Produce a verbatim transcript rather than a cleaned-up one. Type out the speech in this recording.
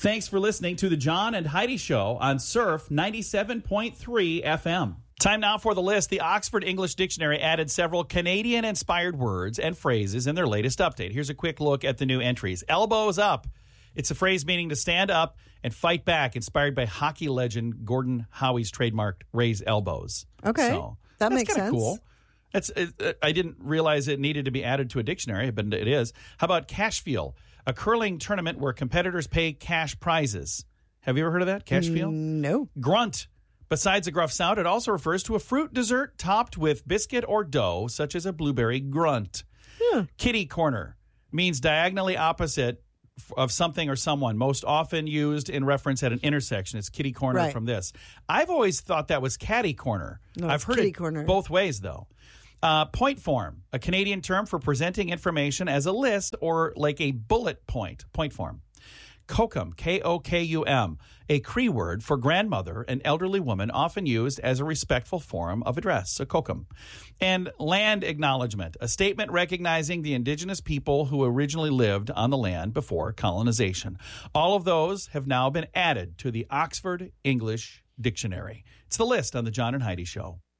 Thanks for listening to the John and Heidi Show on Surf ninety-seven point three F M. Time now for the list. The Oxford English Dictionary added several Canadian-inspired words and phrases in their latest update. Here's a quick look at the new entries. Elbows up. It's a phrase meaning to stand up and fight back, inspired by hockey legend Gordon Howie's trademarked raise elbows. Okay, so, that that's makes sense. Cool. That's, it, I didn't realize it needed to be added to a dictionary, but it is. How about cashfield? A curling tournament where competitors pay cash prizes. Have you ever heard of that, cashfield? No. Grunt. Besides a gruff sound, it also refers to a fruit dessert topped with biscuit or dough, such as a blueberry grunt. Yeah. Kitty corner means diagonally opposite of something or someone, most often used in reference at an intersection. It's kitty corner Right. from this. I've always thought that was catty corner. No, I've it's heard kitty it corner. both ways, though. Uh, point form, a Canadian term for presenting information as a list or like a bullet point. Point form. Kokum, K O K U M, a Cree word for grandmother, an elderly woman often used as a respectful form of address, a kokum. And land acknowledgement, a statement recognizing the indigenous people who originally lived on the land before colonization. All of those have now been added to the Oxford English Dictionary. It's the list on the John and Heidi Show.